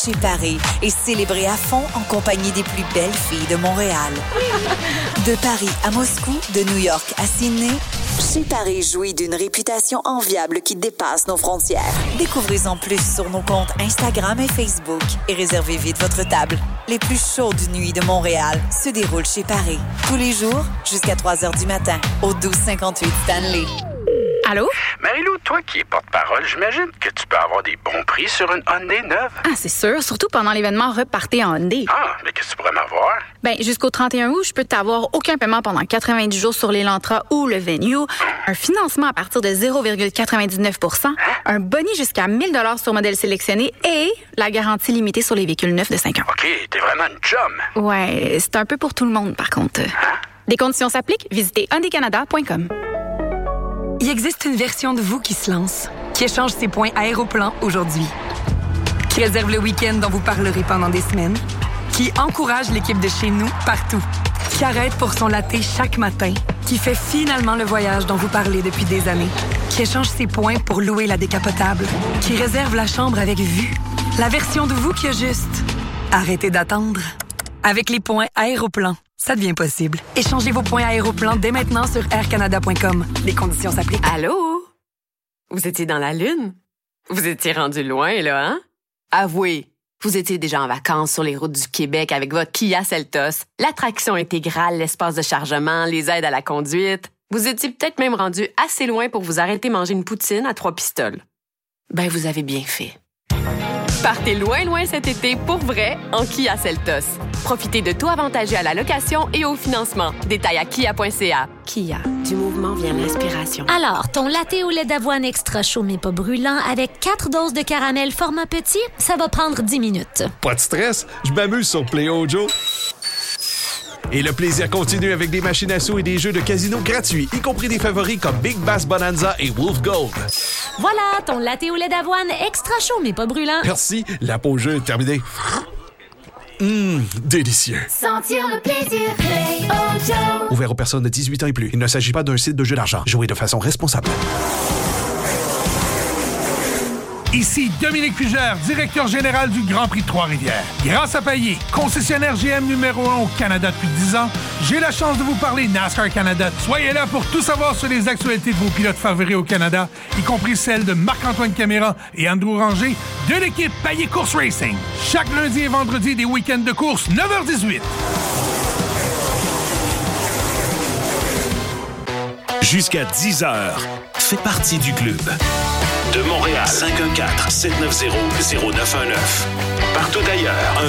chez Paris et célébrez à fond en compagnie des plus belles filles de Montréal. De Paris à Moscou, de New York à Sydney, chez Paris jouit d'une réputation enviable qui dépasse nos frontières. Découvrez-en plus sur nos comptes Instagram et Facebook et réservez vite votre table. Les plus chaudes nuits de Montréal se déroulent chez Paris. Tous les jours, jusqu'à 3 heures du matin, au 1258 Stanley. Allô? Marie-Lou, toi qui es porte-parole, j'imagine que tu peux avoir des bons prix sur une Hyundai neuve. Ah, c'est sûr, surtout pendant l'événement Repartez en Hyundai. Ah, mais qu'est-ce que tu pourrais m'avoir? Ben, jusqu'au 31 août, je peux t'avoir aucun paiement pendant 90 jours sur l'Elantra ou le Venue, un financement à partir de 0,99 %, un boni jusqu'à 1 000 $ sur modèle sélectionné et la garantie limitée sur les véhicules neufs de 5 ans. OK, t'es vraiment une chum. Ouais, c'est un peu pour tout le monde, par contre. Des conditions s'appliquent, visitez hyundaicanada.com. Il existe une version de vous qui se lance, qui échange ses points Aéroplan aujourd'hui, qui réserve le week-end dont vous parlerez pendant des semaines, qui encourage l'équipe de chez nous partout, qui arrête pour son latte chaque matin, qui fait finalement le voyage dont vous parlez depuis des années, qui échange ses points pour louer la décapotable, qui réserve la chambre avec vue. La version de vous qui a juste arrêtez d'attendre. Avec les points Aéroplan, ça devient possible. Échangez vos points Aéroplan dès maintenant sur aircanada.com. Les conditions s'appliquent. Allô? Vous étiez dans la Lune? Vous étiez rendu loin, là, hein? Avouez, vous étiez déjà en vacances sur les routes du Québec avec votre Kia Seltos, l'attraction intégrale, l'espace de chargement, les aides à la conduite. Vous étiez peut-être même rendu assez loin pour vous arrêter manger une poutine à 3 pistoles. Ben, vous avez bien fait. Partez loin, loin cet été pour vrai en Kia Seltos. Profitez de taux avantageux à la location et au financement. Détails à kia.ca. Kia, du mouvement vient l'inspiration. Alors, ton latte au lait d'avoine extra chaud mais pas brûlant avec 4 doses de caramel format petit, ça va prendre 10 minutes. Pas de stress, je m'amuse sur Play Ojo. Et le plaisir continue avec des machines à sous et des jeux de casino gratuits, y compris des favoris comme Big Bass Bonanza et Wolf Gold. Voilà, ton latte au lait d'avoine extra chaud mais pas brûlant. Merci, la pause jeu est terminée. Délicieux. Sentir le plaisir, Play Ojo. Ouvert aux personnes de 18 ans et plus. Il ne s'agit pas d'un site de jeu d'argent. Jouez de façon responsable. Ici Dominique Fugère, directeur général du Grand Prix de Trois-Rivières. Grâce à Payet, concessionnaire GM numéro 1 au Canada depuis 10 ans, j'ai la chance de vous parler NASCAR Canada. Soyez là pour tout savoir sur les actualités de vos pilotes favoris au Canada, y compris celles de Marc-Antoine Caméra et Andrew Ranger de l'équipe Payet Course Racing. Chaque lundi et vendredi, des week-ends de course, 9h18. Jusqu'à 10h, fais partie du club. De Montréal, 514-790-0919. Partout ailleurs,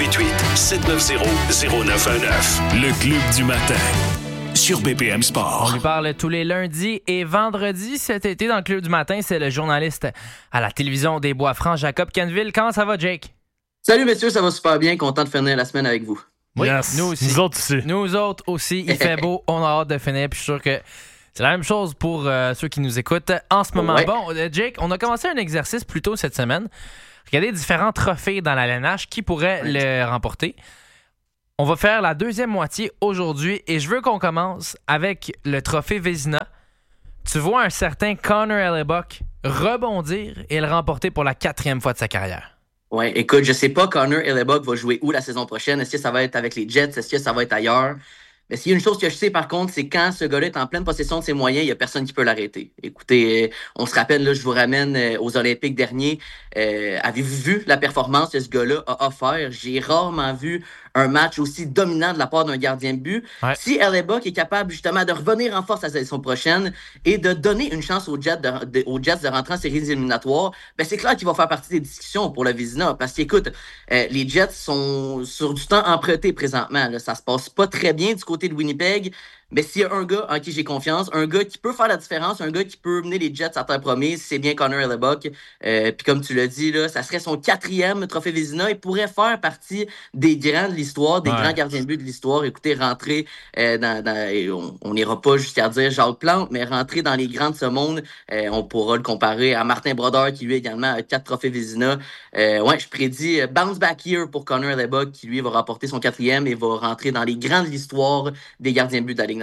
1-888-790-0919. Le club du matin, sur BPM Sport. On lui parle tous les lundis et vendredis cet été dans le club du matin. C'est le journaliste à la télévision des Bois-Francs, Jacob Canville. Comment ça va, Jake? Salut, messieurs, ça va super bien. Content de finir la semaine avec vous. Oui, yes. Nous aussi. Nous autres aussi. Il fait beau, on a hâte de finir. Puis je suis sûr que c'est la même chose pour ceux qui nous écoutent en ce moment. Ouais. Bon, Jake, on a commencé un exercice plus tôt cette semaine. Regardez différents trophées dans la LNH. Qui pourrait le remporter? On va faire la deuxième moitié aujourd'hui et je veux qu'on commence avec le trophée Vézina. Tu vois un certain Connor Hellebuyck rebondir et le remporter pour la 4e fois de sa carrière. Ouais, écoute, je sais pas Connor Hellebuyck va jouer où la saison prochaine. Est-ce que ça va être avec les Jets? Est-ce que ça va être ailleurs? Mais s'il y a une chose que je sais, par contre, c'est quand ce gars-là est en pleine possession de ses moyens, il n'y a personne qui peut l'arrêter. Écoutez, on se rappelle, là, je vous ramène aux Olympiques derniers. Avez-vous vu la performance que ce gars-là a offert? J'ai rarement vu un match aussi dominant de la part d'un gardien de but. Ouais. Si Hellebuyck est capable justement de revenir en force à la saison prochaine et de donner une chance aux Jets de rentrer en séries éliminatoires, ben c'est clair qu'il va faire partie des discussions pour le Vézina. Parce qu'écoute, les Jets sont sur du temps emprunté présentement. Là. Ça se passe pas très bien du côté de Winnipeg. Mais s'il y a un gars en qui j'ai confiance, un gars qui peut faire la différence, un gars qui peut mener les Jets à terre promise, c'est bien Connor Hellebuyck. Puis comme tu l'as dit, là, ça serait son 4e trophée Vézina. Il pourrait faire partie des grands de l'histoire, des grands gardiens de but de l'histoire. Écoutez, rentrer on n'ira pas jusqu'à dire Jacques Plante, mais rentrer dans les grands de ce monde, on pourra le comparer à Martin Brodeur qui lui également a 4 trophées Vézina. Je prédis bounce back year pour Connor Hellebuyck qui lui va remporter son 4e et va rentrer dans les grands de l'histoire des gardiens de but de la Ligue nationale.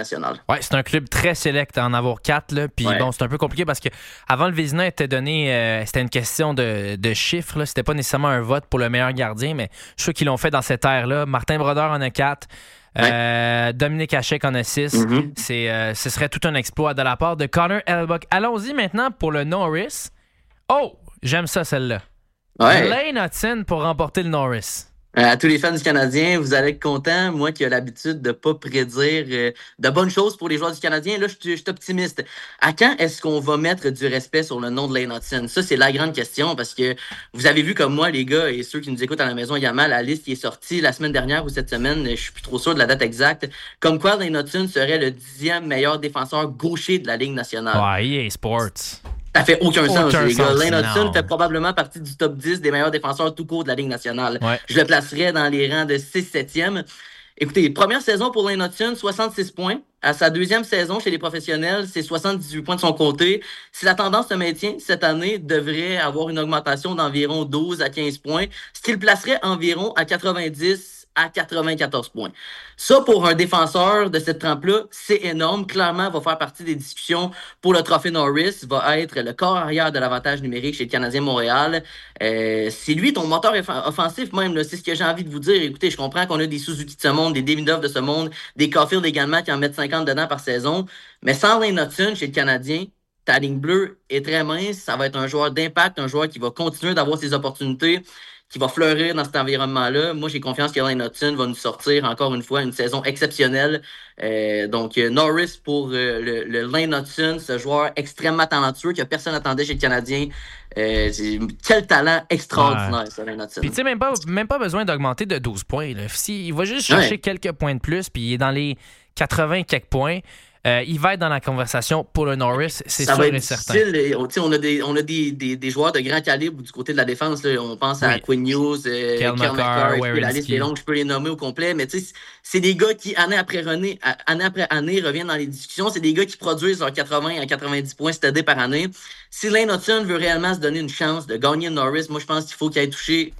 nationale. Oui, c'est un club très select à en avoir 4. Là. Puis bon, c'est un peu compliqué parce que avant le Vézina était donné, c'était une question de chiffres. Là. C'était pas nécessairement un vote pour le meilleur gardien, mais je sais qu'ils l'ont fait dans cette ère-là. Martin Brodeur en a 4. Dominique Hachek en a 6. Ce serait tout un exploit de la part de Connor Hellebuyck. Allons-y maintenant pour le Norris. Oh, j'aime ça celle-là. Lane Hutson pour remporter le Norris. À tous les fans du Canadien, vous allez être contents. Moi qui ai l'habitude de pas prédire de bonnes choses pour les joueurs du Canadien, là, je suis optimiste. À quand est-ce qu'on va mettre du respect sur le nom de Lane Hutson? Ça, c'est la grande question parce que vous avez vu comme moi, les gars, et ceux qui nous écoutent à la maison également, la liste qui est sortie la semaine dernière ou cette semaine, je suis plus trop sûr de la date exacte, comme quoi Lane Hutson serait le 10e meilleur défenseur gaucher de la Ligue nationale. Ouais, EA Sports. Ça fait aucun sens, les gars. Lane Hutson fait probablement partie du top 10 des meilleurs défenseurs tout court de la Ligue nationale. Je le placerais dans les rangs de 6-7e. Écoutez, première saison pour Lane Hutson, 66 points. À sa deuxième saison chez les professionnels, c'est 78 points de son côté. Si la tendance se maintient, cette année devrait avoir une augmentation d'environ 12 à 15 points, ce qui le placerait environ à 90 à 94 points. Ça, pour un défenseur de cette trempe-là, c'est énorme. Clairement, va faire partie des discussions pour le trophée Norris. Va être le corps arrière de l'avantage numérique chez le Canadien Montréal. C'est lui ton moteur offensif même. Là. C'est ce que j'ai envie de vous dire. Écoutez, je comprends qu'on a des Suzuki de ce monde, des Demidov de ce monde, des Caulfield également qui en mettent 50 dedans par saison. Mais sans Lane Hutson chez le Canadien, ta ligne bleue est très mince. Ça va être un joueur d'impact, un joueur qui va continuer d'avoir ses opportunités, qui va fleurir dans cet environnement-là. Moi, j'ai confiance que Lane Hutson va nous sortir, encore une fois, une saison exceptionnelle. Donc, Norris pour le Lane Hutson, ce joueur extrêmement talentueux que personne n'attendait chez le Canadien. Quel talent extraordinaire, ça, Lane Hutson. Puis, tu sais, même pas besoin d'augmenter de 12 points. Là. Il va juste chercher quelques points de plus, puis il est dans les 80 quelques points. Il va être dans la conversation pour le Norris, c'est sûr et certain. On a des joueurs de grand calibre du côté de la défense. Là. On pense à Quinn Hughes, Cale Makar, la liste est longue, je peux les nommer au complet. Mais c'est des gars qui, année après année, reviennent dans les discussions. C'est des gars qui produisent leurs 80 à 90 points stédés par année. Si Lane Hutson veut réellement se donner une chance de gagner le Norris, moi, je pense qu'il faut qu'il ait touché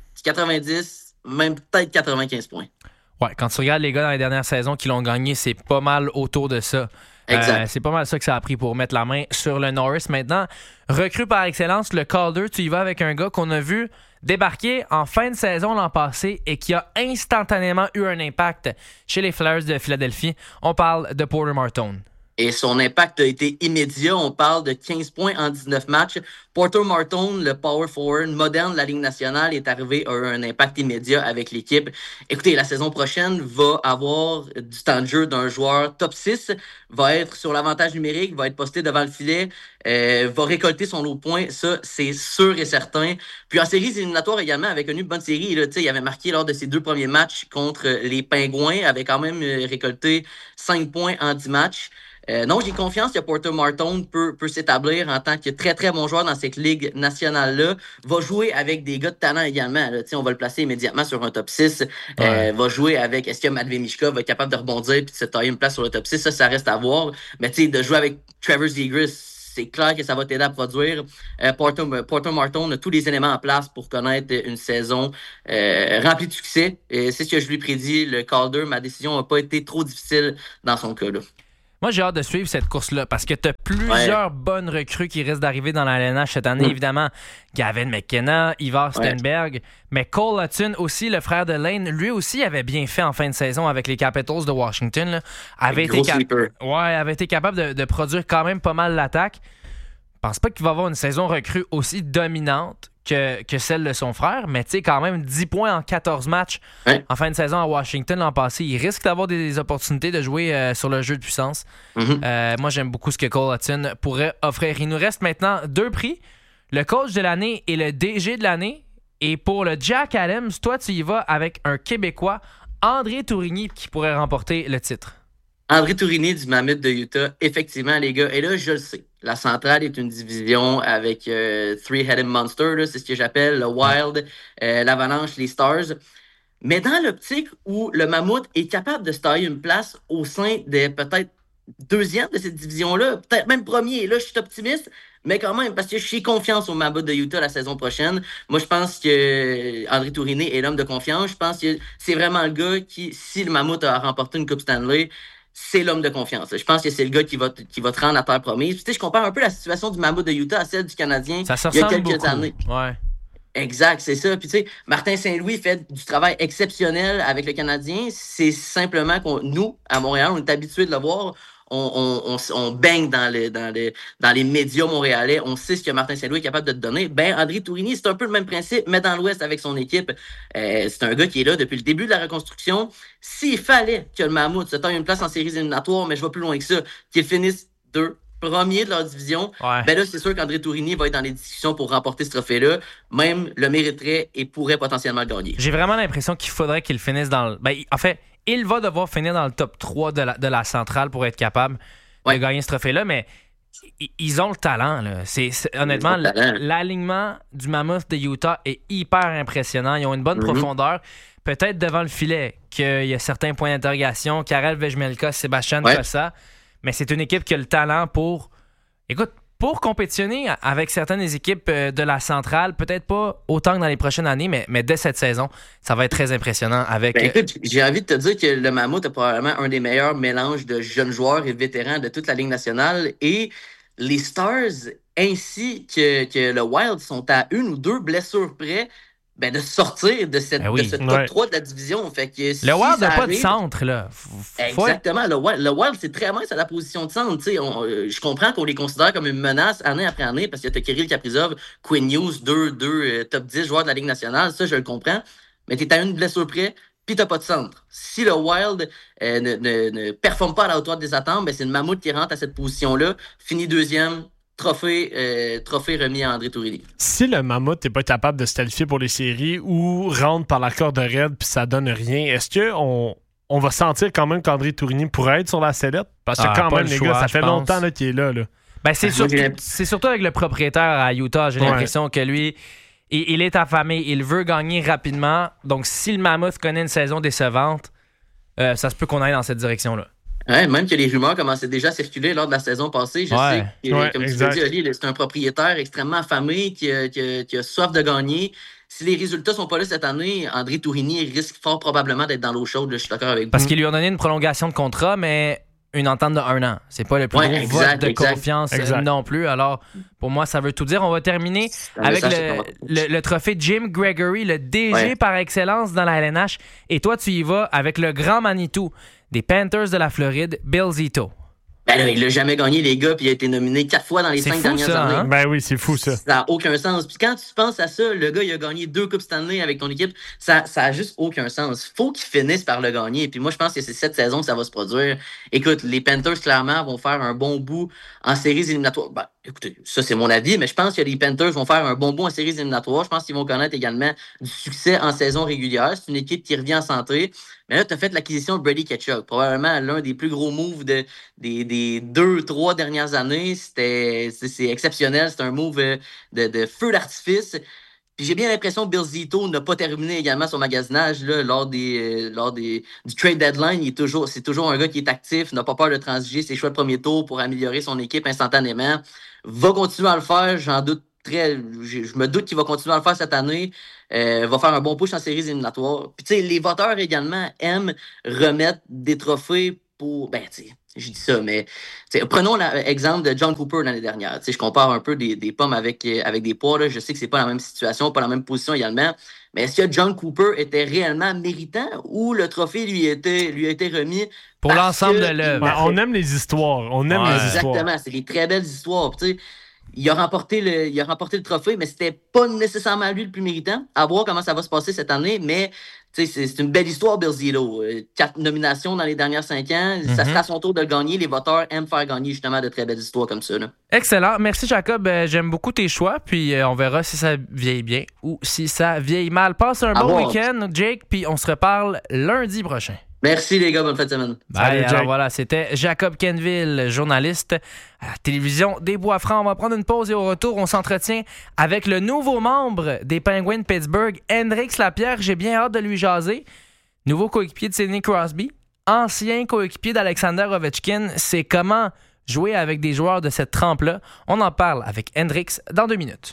90, même peut-être 95 points. Ouais, quand tu regardes les gars dans les dernières saisons qui l'ont gagné, c'est pas mal autour de ça. C'est pas mal ça que ça a pris pour mettre la main sur le Norris. Maintenant, recrue par excellence, le Calder, tu y vas avec un gars qu'on a vu débarquer en fin de saison l'an passé et qui a instantanément eu un impact chez les Flyers de Philadelphie. On parle de Porter Martone. Et son impact a été immédiat. On parle de 15 points en 19 matchs. Porter Martone, le power forward moderne de la Ligue nationale, est arrivé à un impact immédiat avec l'équipe. Écoutez, la saison prochaine va avoir du temps de jeu d'un joueur top 6, va être sur l'avantage numérique, va être posté devant le filet, va récolter son lot de points. Ça, c'est sûr et certain. Puis en séries éliminatoires également, avec une bonne série, là, il avait marqué lors de ses 2 premiers matchs contre les Pingouins, avait quand même récolté 5 points en 10 matchs. Non, j'ai confiance que Porter Martone peut s'établir en tant que très, très bon joueur dans cette ligue nationale-là. Va jouer avec des gars de talent également. Là. On va le placer immédiatement sur un top 6. Va jouer avec... Est-ce que Matvei Michkov va être capable de rebondir et de se tailler une place sur le top 6? Ça reste à voir. Mais de jouer avec Trevor Zegras, c'est clair que ça va t'aider à produire. Porter Martone a tous les éléments en place pour connaître une saison remplie de succès. C'est ce que je lui prédis. Le Calder, ma décision n'a pas été trop difficile dans son cas-là. Moi, j'ai hâte de suivre cette course-là parce que tu as plusieurs bonnes recrues qui risquent d'arriver dans la LNH cette année. Évidemment, Gavin McKenna, Ivar Stenberg, mais Cole Hutton aussi, le frère de Lane, lui aussi avait bien fait en fin de saison avec les Capitals de Washington. Là. Avait été capable de produire quand même pas mal l'attaque. Je pense pas qu'il va avoir une saison recrue aussi dominante que celle de son frère, mais tu sais, quand même 10 points en 14 matchs en fin de saison à Washington l'an passé. Il risque d'avoir des opportunités de jouer sur le jeu de puissance. Moi, j'aime beaucoup ce que Cole Hutton pourrait offrir. Il nous reste maintenant 2 prix, le coach de l'année et le DG de l'année. Et pour le Jack Adams, toi, tu y vas avec un Québécois, André Tourigny, qui pourrait remporter le titre. André Tourigny du Mammoth de Utah, effectivement, les gars. Et là, je le sais, la centrale est une division avec Three-Headed Monster, là, c'est ce que j'appelle le Wild, l'Avalanche, les Stars. Mais dans l'optique où le Mammouth est capable de se tailler une place au sein des peut-être deuxième de cette division-là, peut-être même premier. Là, je suis optimiste, mais quand même, parce que j'ai confiance au Mammoth de Utah la saison prochaine. Moi, je pense que André Tourigny est l'homme de confiance. Je pense que c'est vraiment le gars qui, si le Mammouth a remporté une Coupe Stanley, c'est l'homme de confiance. Je pense que c'est le gars qui va te rendre à terre promise. Puis, tu sais, je compare un peu la situation du Mammoth de Utah à celle du Canadien il y a quelques années. Ouais. Exact, c'est ça. Puis tu sais, Martin Saint-Louis fait du travail exceptionnel avec le Canadien. C'est simplement nous, à Montréal, on est habitués de le voir. On baigne dans les médias montréalais. On sait ce que Martin Saint-Louis est capable de te donner. Ben, André Tourigny, c'est un peu le même principe, mais dans l'Ouest avec son équipe. C'est un gars qui est là depuis le début de la reconstruction. S'il fallait que le Mammoth se taille une place en séries éliminatoires, mais je vais plus loin que ça, qu'il finisse premier de leur division, ben là, c'est sûr qu'André Tourigny va être dans les discussions pour remporter ce trophée-là. Même le mériterait et pourrait potentiellement le gagner. J'ai vraiment l'impression qu'il faudrait qu'il finisse dans le... Ben, en fait, il va devoir finir dans le top 3 de la centrale pour être capable de gagner ce trophée-là, mais ils ont le talent. Là. Honnêtement, l'alignement du Mammoth de Utah est hyper impressionnant. Ils ont une bonne profondeur. Peut-être devant le filet qu'il y a certains points d'interrogation. Karel Vejmelka, Sébastien Cossa. Mais c'est une équipe qui a le talent pour compétitionner avec certaines des équipes de la centrale. Peut-être pas autant que dans les prochaines années, mais dès cette saison, ça va être très impressionnant. Écoute, j'ai envie de te dire que le Mammoth a probablement un des meilleurs mélanges de jeunes joueurs et vétérans de toute la Ligue nationale. Et les Stars, ainsi que le Wild, sont à 1 ou 2 blessures près de sortir de ce top 3 de la division. Fait que le Wild n'a pas de centre, là. Exactement. Le Wild, c'est très mince à la position de centre. Je comprends qu'on les considère comme une menace année après année parce que tu as Kirill Kaprizov, Quinn Hughes, deux top 10 joueurs de la Ligue nationale. Ça, je le comprends. Mais tu es à une blessure près, puis tu n'as pas de centre. Si le Wild ne performe pas à la hauteur des attentes, c'est le Mammoth qui rentre à cette position-là, finit deuxième. Trophée remis à André Tourigny. Si le Mammoth n'est pas capable de se qualifier pour les séries ou rentre par la corde raide puis ça donne rien, est-ce qu'on va sentir quand même qu'André Tourigny pourrait être sur la sellette? Parce que quand même, les gars, ça fait longtemps qu'il est là. Ben, c'est surtout avec le propriétaire à Utah. J'ai l'impression que lui, il est affamé. Il veut gagner rapidement. Donc, si le Mammoth connaît une saison décevante, ça se peut qu'on aille dans cette direction-là. Ouais, même que les rumeurs commençaient déjà à circuler lors de la saison passée. Je sais que, comme tu l'as dit, Oli, c'est un propriétaire extrêmement affamé qui a soif de gagner. Si les résultats sont pas là cette année, André Tourigny risque fort probablement d'être dans l'eau chaude. Là, je suis d'accord avec vous. Parce qu'ils lui ont donné une prolongation de contrat, mais une entente de 1 an. C'est pas le plus gros vote de confiance non plus. Alors, pour moi, ça veut tout dire. On va terminer avec le trophée Jim Gregory, le DG par excellence dans la LNH. Et toi, tu y vas avec le grand Manitou des Panthers de la Floride, Bill Zito. Ben là, il l'a jamais gagné, les gars, puis il a été nominé 4 fois dans les 5 dernières années. Hein? Ben oui, c'est fou, ça. Ça n'a aucun sens. Puis quand tu penses à ça, le gars, il a gagné 2 Coupes Stanley avec ton équipe, ça a juste aucun sens. Faut qu'il finisse par le gagner. Puis moi, je pense que c'est cette saison que ça va se produire. Écoute, les Panthers, clairement, vont faire un bon bout en séries éliminatoires. Ben, écoutez, ça, c'est mon avis, mais je pense que les Panthers vont faire un bon bout en séries éliminatoires. Je pense qu'ils vont connaître également du succès en saison régulière. C'est une équipe qui revient en santé. Mais là, tu as fait l'acquisition de Brady Tkachuk, probablement l'un des plus gros moves des 2-3 dernières années. C'est exceptionnel. C'est un move de feu d'artifice. Puis j'ai bien l'impression que Bill Zito n'a pas terminé également son magasinage là, lors du trade deadline. C'est toujours un gars qui est actif, n'a pas peur de transiger ses choix de premier tour pour améliorer son équipe instantanément. Va continuer à le faire, j'en doute je me doute qu'il va continuer à le faire cette année. Va faire un bon push en séries éliminatoires. Puis tu sais, les voteurs également aiment remettre des trophées pour... Ben tu sais, je dis ça, mais prenons l'exemple de John Cooper l'année dernière. Je compare un peu des pommes avec des poires. Là. Je sais que c'est pas la même situation, pas la même position également. Mais est-ce que John Cooper était réellement méritant ou le trophée lui a été remis pour l'ensemble de l'œuvre? On aime les histoires. Exactement, c'est des très belles histoires. Tu sais, il a remporté le trophée, mais c'était pas nécessairement lui le plus méritant. À voir comment ça va se passer cette année, mais c'est une belle histoire, Bill Zito. 4 nominations dans les dernières 5 ans. Ça sera à son tour de le gagner. Les voteurs aiment faire gagner justement de très belles histoires comme ça. Là. Excellent. Merci, Jacob. J'aime beaucoup tes choix, puis on verra si ça vieillit bien ou si ça vieillit mal. Passe un bon week-end, Jake, puis on se reparle lundi prochain. Merci les gars, bonne fin de semaine. Bye, alors voilà, c'était Jacob Kenville, journaliste à la télévision des Bois-Francs. On va prendre une pause et au retour, on s'entretient avec le nouveau membre des Penguins de Pittsburgh, Hendrix Lapierre. J'ai bien hâte de lui jaser. Nouveau coéquipier de Sidney Crosby, ancien coéquipier d'Alexander Ovechkin. C'est comment jouer avec des joueurs de cette trempe-là. On en parle avec Hendrix dans 2 minutes.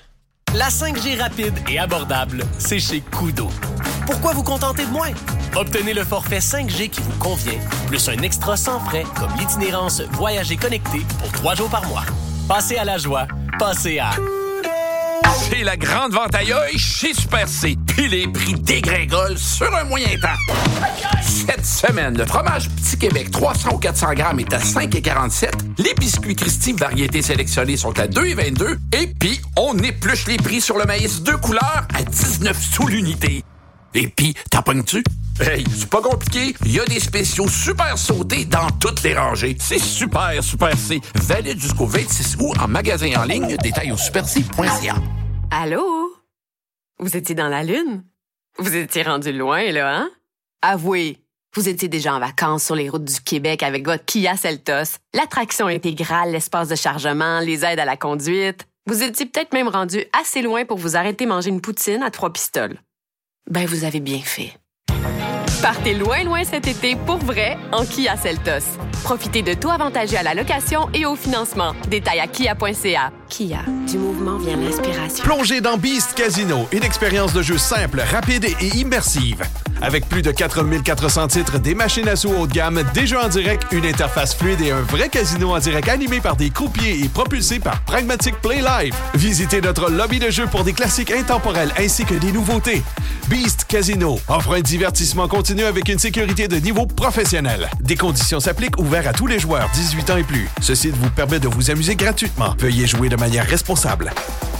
La 5G rapide et abordable, c'est chez Koodo. Pourquoi vous contenter de moins? Obtenez le forfait 5G qui vous convient, plus un extra sans frais comme l'itinérance Voyager connecté pour 3 jours par mois. Passez à la joie, passez à... C'est la grande vente à œil chez Super C. Puis les prix dégringolent sur un moyen temps. Cette semaine, le fromage Petit Québec 300 ou 400 grammes est à 5,47. Les biscuits Christie variétés sélectionnées sont à 2,22. Et puis, on épluche les prix sur le maïs 2 couleurs à 19 sous l'unité. Et puis, t'en pognes-tu? Hey, c'est pas compliqué. Il y a des spéciaux super sautés dans toutes les rangées. C'est super C. Valide jusqu'au 26 août en magasin en ligne. Détails au superc.ca. Allô? Vous étiez dans la Lune? Vous étiez rendu loin, là, hein? Avouez, vous étiez déjà en vacances sur les routes du Québec avec votre Kia Seltos, l'attraction intégrale, l'espace de chargement, les aides à la conduite. Vous étiez peut-être même rendu assez loin pour vous arrêter manger une poutine à 3 pistoles. Ben, vous avez bien fait. Partez loin cet été pour vrai en Kia Seltos. Profitez de taux avantageux à la location et au financement. Détails à kia.ca. Kia, du mouvement vient l'inspiration. Plongez dans Beast Casino, une expérience de jeu simple, rapide et immersive. Avec plus de 4400 titres, des machines à sous haut de gamme, des jeux en direct, une interface fluide et un vrai casino en direct animé par des croupiers et propulsé par Pragmatic Play Live. Visitez notre lobby de jeux pour des classiques intemporels ainsi que des nouveautés. Beast Casino offre un divertissement continu avec une sécurité de niveau professionnel. Des conditions s'appliquent, ouvert à tous les joueurs 18 ans et plus. Ce site vous permet de vous amuser gratuitement. Veuillez jouer de manière responsable.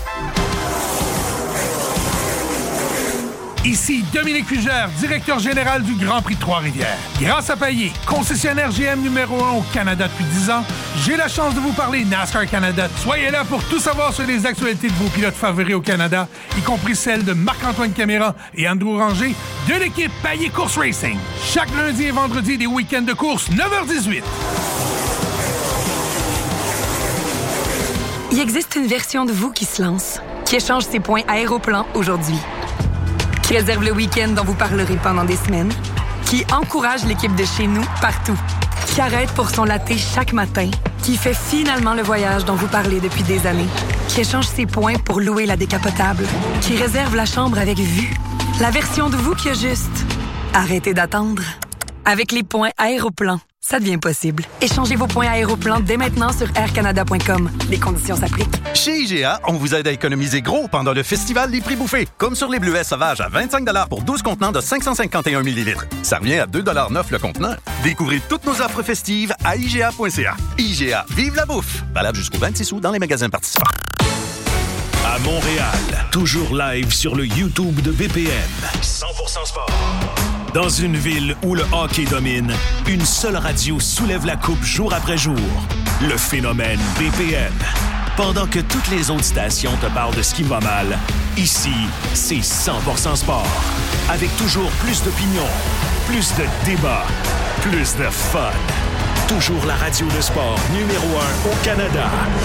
Ici Dominique Fugère, directeur général du Grand Prix de Trois-Rivières. Grâce à Payet, concessionnaire GM numéro 1 au Canada depuis 10 ans, j'ai la chance de vous parler NASCAR Canada. Soyez là pour tout savoir sur les actualités de vos pilotes favoris au Canada, y compris celles de Marc-Antoine Caméra et Andrew Ranger de l'équipe Payet Course Racing. Chaque lundi et vendredi des week-ends de course, 9h18. Il existe une version de vous qui se lance, qui échange ses points Aéroplan aujourd'hui, qui réserve le week-end dont vous parlerez pendant des semaines, qui encourage l'équipe de chez nous partout, qui arrête pour son latte chaque matin, qui fait finalement le voyage dont vous parlez depuis des années, qui échange ses points pour louer la décapotable, qui réserve la chambre avec vue. La version de vous qui a juste arrêtez d'attendre. Avec les points Aéroplan, ça devient possible. Échangez vos points Aéroplan dès maintenant sur aircanada.com. Les conditions s'appliquent. Chez IGA, on vous aide à économiser gros pendant le festival des prix bouffés. Comme sur les bleuets sauvages à 25 $ pour 12 contenants de 551 ml. Ça revient à 2,9 $ le conteneur. Découvrez toutes nos offres festives à IGA.ca. IGA, vive la bouffe! Valable jusqu'au 26 août dans les magasins participants. À Montréal, toujours live sur le YouTube de BPM. 100% sport. Dans une ville où le hockey domine, une seule radio soulève la coupe jour après jour. Le phénomène BPM. Pendant que toutes les autres stations te parlent de ce qui va mal, ici, c'est 100% sport. Avec toujours plus d'opinions, plus de débats, plus de fun. Toujours la radio de sport numéro 1 au Canada.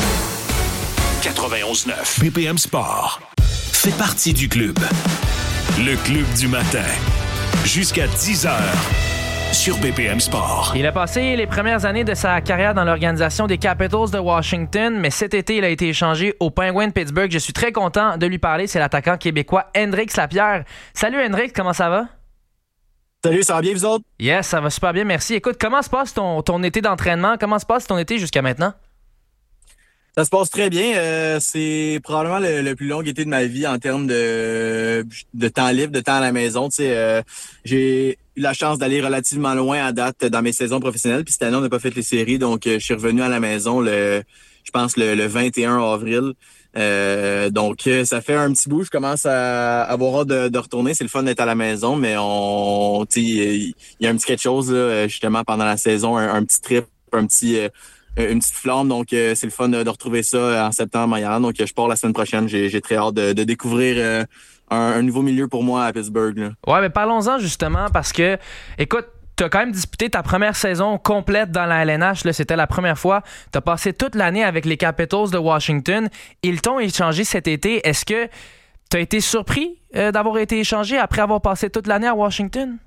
91.9 BPM Sport. Fait partie du club. Le club du matin. Jusqu'à 10h sur BPM Sport. Il a passé les premières années de sa carrière dans l'organisation des Capitals de Washington, mais cet été, il a été échangé aux Penguins de Pittsburgh. Je suis très content de lui parler. C'est l'attaquant québécois Hendrix Lapierre. Salut Hendrix, comment ça va? Salut, ça va bien vous autres? Yes, ça va super bien, merci. Écoute, comment se passe ton été d'entraînement? Comment se passe ton été jusqu'à maintenant? Ça se passe très bien. C'est probablement le plus long été de ma vie en termes de temps libre, de temps à la maison. Tu sais, j'ai eu la chance d'aller relativement loin à date dans mes saisons professionnelles. Puis cette année, on n'a pas fait les séries, donc je suis revenu à la maison le 21 avril. Donc ça fait un petit bout. Je commence à avoir hâte de retourner. C'est le fun d'être à la maison, mais il y a un petit quelque chose là, justement pendant la saison, un petit trip, une petite flamme, donc c'est le fun de retrouver ça en septembre ailleurs. Donc je pars la semaine prochaine. J'ai très hâte de découvrir un nouveau milieu pour moi à Pittsburgh. Là. Ouais, mais parlons-en justement parce que, écoute, t'as quand même disputé ta première saison complète dans la LNH. Là, c'était la première fois. T'as passé toute l'année avec les Capitals de Washington. Ils t'ont échangé cet été. Est-ce que t'as été surpris d'avoir été échangé après avoir passé toute l'année à Washington?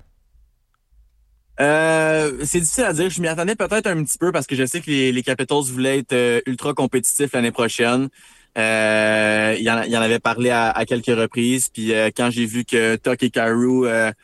C'est difficile à dire. Je m'y attendais peut-être un petit peu parce que je sais que les Capitals voulaient être ultra compétitifs l'année prochaine. Il en avait parlé à quelques reprises. Puis quand j'ai vu que Tuck et Kyrou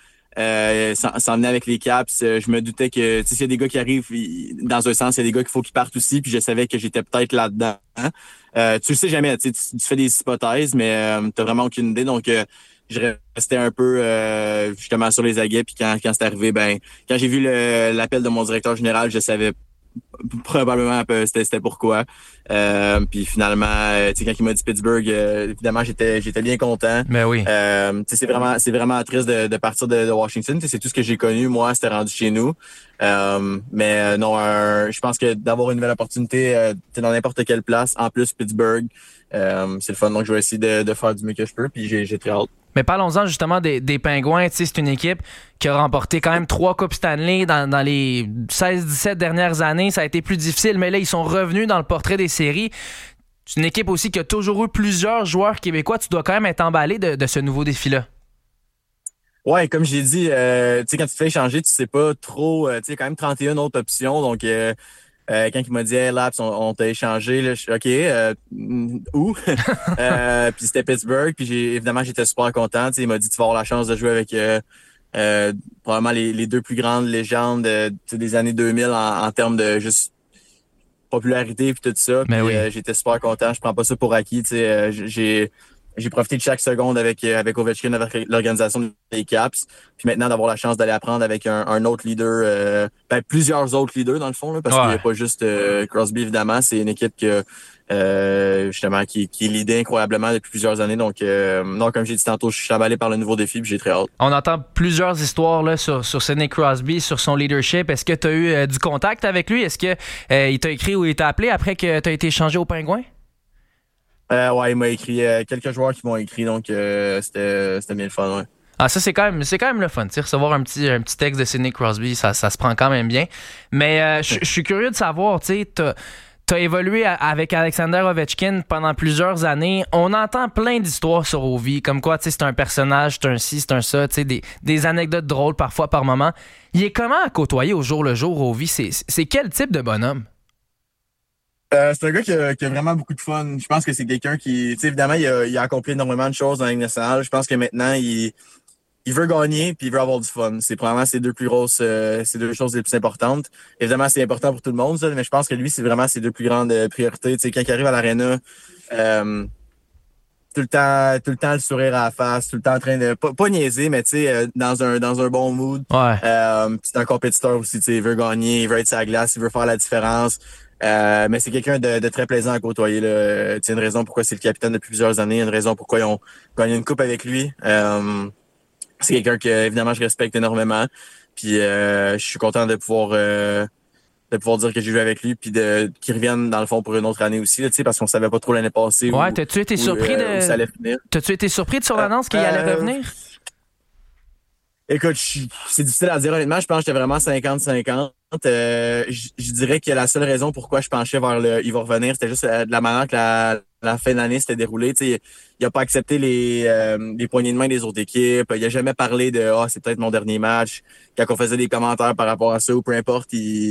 s'en venaient avec les Caps, je me doutais que s'il y a des gars qui arrivent, dans un sens, il y a des gars qu'il faut qu'ils partent aussi. Puis je savais que j'étais peut-être là-dedans. Tu le sais jamais, tu fais des hypothèses, mais t'as vraiment aucune idée. Donc je restais un peu justement sur les aguets. Puis quand c'est arrivé, quand j'ai vu l'appel de mon directeur général, je savais probablement c'était pourquoi. Puis finalement, quand il m'a dit Pittsburgh, évidemment j'étais bien content. Mais oui. C'est vraiment triste de partir de Washington. C'est tout ce que j'ai connu, moi, c'était rendu chez nous. Mais non, je pense que d'avoir une nouvelle opportunité dans n'importe quelle place, en plus Pittsburgh, c'est le fun. Donc je vais essayer de faire du mieux que je peux. Puis j'ai très hâte. Mais parlons-en justement des Pingouins. C'est une équipe qui a remporté quand même 3 Coupes Stanley dans les 16-17 dernières années. Ça a été plus difficile, mais là, ils sont revenus dans le portrait des séries. C'est une équipe aussi qui a toujours eu plusieurs joueurs québécois. Tu dois quand même être emballé de ce nouveau défi-là. Ouais, comme j'ai dit, quand tu te fais échanger, tu sais pas trop. Tu sais, quand même 31 autres options. Donc, quand il m'a dit hey, Laps, on t'a échangé, là, je suis OK, où? Puis c'était Pittsburgh, puis évidemment j'étais super content. Il m'a dit tu vas avoir la chance de jouer avec probablement les 2 plus grandes légendes des années 2000 en termes de juste popularité puis tout ça. Puis j'étais super content. Je prends pas ça pour acquis. J'ai profité de chaque seconde avec Ovechkin, avec l'organisation des Caps. Puis maintenant, d'avoir la chance d'aller apprendre avec un autre leader, plusieurs autres leaders dans le fond, là, parce qu'il n'y a pas juste Crosby, évidemment. C'est une équipe justement qui est leadée incroyablement depuis plusieurs années. Donc, non, comme j'ai dit tantôt, je suis emballé par le nouveau défi puis j'ai très hâte. On entend plusieurs histoires là, sur Sidney Crosby, sur son leadership. Est-ce que tu as eu du contact avec lui? Est-ce que il t'a écrit ou il t'a appelé après que tu as été échangé aux Pingouins? Ouais, il m'a écrit quelques joueurs qui m'ont écrit, donc c'était bien le fun, ouais. Ah, ça, c'est quand même le fun, recevoir un petit texte de Sidney Crosby, ça se prend quand même bien. Mais je suis curieux de savoir, tu sais, t'as évolué avec Alexander Ovechkin pendant plusieurs années. On entend plein d'histoires sur Ovi, comme quoi, tu sais, c'est un personnage, c'est un ci, c'est un ça, tu sais, des anecdotes drôles parfois par moment. Il est comment à côtoyer au jour le jour, Ovi? C'est quel type de bonhomme? C'est un gars qui a vraiment beaucoup de fun. Je pense que c'est quelqu'un qui, tu sais, évidemment, il a accompli énormément de choses dans la Ligue nationale. Je pense que maintenant, il veut gagner puis il veut avoir du fun. C'est probablement ces 2 plus grosses, ces 2 choses les plus importantes. Évidemment, c'est important pour tout le monde, ça, mais je pense que lui, c'est vraiment ses 2 plus grandes priorités. Tu sais, quand il arrive à l'aréna, tout le temps le sourire à la face, tout le temps en train de pas niaiser, mais tu sais, dans un bon mood. Ouais. C'est un compétiteur aussi, tu sais, il veut gagner, il veut être sur la glace, il veut faire la différence. Mais c'est quelqu'un de très plaisant à côtoyer. Là. Une raison pourquoi c'est le capitaine depuis plusieurs années, une raison pourquoi ils ont gagné une coupe avec lui. C'est quelqu'un que évidemment je respecte énormément. Puis je suis content de pouvoir dire que j'ai joué avec lui puis qu'il revienne dans le fond pour une autre année aussi, là, parce qu'on savait pas trop l'année passée. Ouais, t'as-tu été surpris où ça allait finir. T'as-tu été surpris de son annonce qu'il allait revenir? Écoute, c'est difficile à dire honnêtement. Je pense que j'étais vraiment 50-50. Je dirais que la seule raison pourquoi je penchais vers il va revenir, c'était juste de la manière que la fin de l'année s'était déroulée. Il n'a pas accepté les poignées de main des autres équipes. Il n'a jamais parlé de c'est peut-être mon dernier match. Quand on faisait des commentaires par rapport à ça ou peu importe,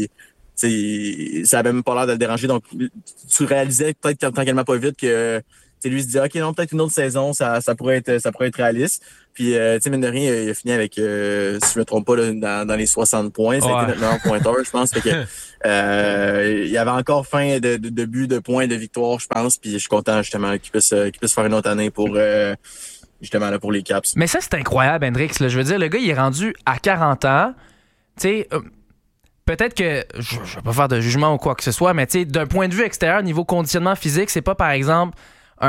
ça avait même pas l'air de le déranger. Donc, tu réalisais peut-être tranquillement pas vite que lui se dit OK, non, peut-être une autre saison, ça pourrait être réaliste. Puis, mine de rien, il a fini avec, si je me trompe pas, là, dans les 60 points. Ça a été notre meilleur pointeur, je pense. Fait que, il y avait encore faim de buts, de points, de victoires, je pense. Puis, je suis content, justement, qu'il puisse faire une autre année pour, justement, là, pour les Caps. Mais ça, c'est incroyable, Hendrix. Là. Je veux dire, le gars, il est rendu à 40 ans. Tu sais, peut-être que, je vais pas faire de jugement ou quoi que ce soit, mais tu sais, d'un point de vue extérieur, niveau conditionnement physique, c'est pas, par exemple,